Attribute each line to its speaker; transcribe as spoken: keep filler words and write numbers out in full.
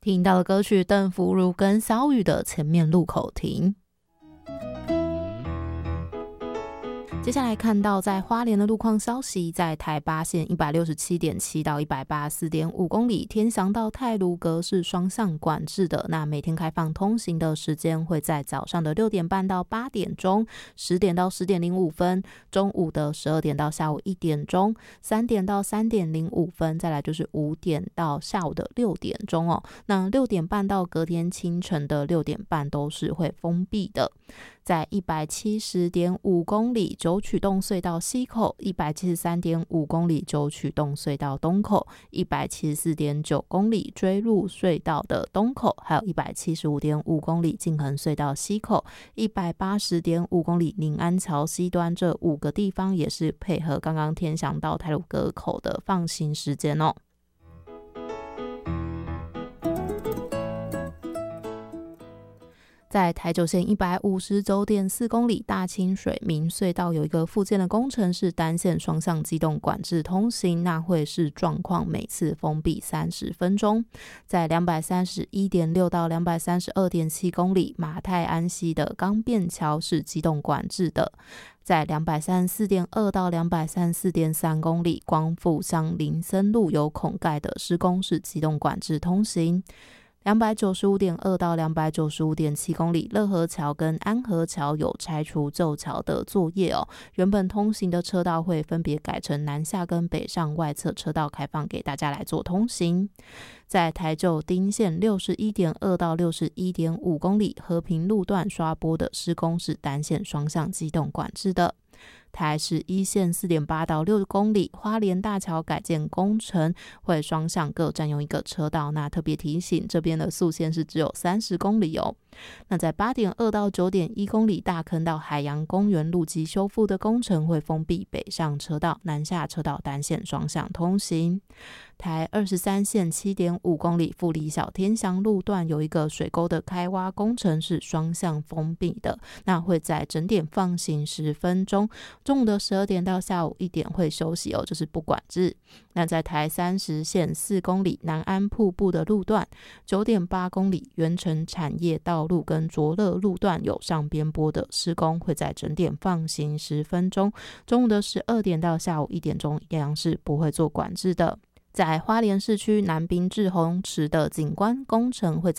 Speaker 1: 听到的歌曲邓福如跟小雨的前面路口停。接下来看到在花莲的路况消息，在台八线 一百六十七点七 到 一百八十四点五 公里，天祥到太鲁阁是双向管制的，那每天开放通行的时间会在早上的六点半到八点钟，十点到十点零五分，中午的十二点到下午一点钟，三点到三点零五分，再来就是五点到下午的六点钟哦。那六点半到隔天清晨的六点半都是会封闭的。在 一百七十点五 公里九曲洞隧道西口， 一百七十三点五 公里九曲洞隧道东口， 一百七十四点九 公里追鹿隧道的东口，还有 一百七十五点五 公里静恒隧道西口， 一百八十点五 公里宁安桥西端，这五个地方也是配合刚刚天祥到太鲁阁口的放行时间哦。在台九线 一百五十九点四 公里大清水明隧道有一个附件的工程是单线双向机动管制通行，那会是状况每次封闭三十分钟。在 两百三十一点六 到 两百三十二点七 公里马太安溪的钢便桥是机动管制的。在 两百三十四点二 到 两百三十四点三 公里光复乡林森路有孔盖的施工是机动管制通行。两百九十五点二 到 两百九十五点七 公里乐和桥跟安和桥有拆除旧桥的作业哦，原本通行的车道会分别改成南下跟北上外侧车道开放给大家来做通行。在台九丁线 六十一点二 到 六十一点五 公里和平路段刷波的施工是单线双向机动管制的。台十一线 四点八 到六公里花莲大桥改建工程会双向各占用一个车道，那特别提醒这边的速限是只有三十公里哦。那在 八点二 到 九点一 公里大坑到海洋公园路基修复的工程会封闭北上车道，南下车道单线双向通行。台二十三线 七点五 公里富里小天祥路段有一个水沟的开挖工程是双向封闭的，那会在整点放行十分钟，中午的十二点到下午一点会休息哦，就是不管制。那在台三十线四公里南安瀑布的路段， 九点八 公里原城产业道路跟卓乐路段有上边坡的施工，会在整点放行十分钟，中午的十二点到下午一点钟一样是不会做管制的。在花莲市区南滨志洪池的景观工程会